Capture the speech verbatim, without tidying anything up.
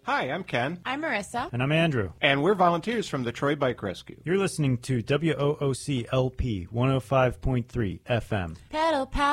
Hi, I'm Ken. I'm Marissa. And I'm Andrew. And we're volunteers from the Troy Bike Rescue. You're listening to W O O C L P one oh five point three F M. Pedal power.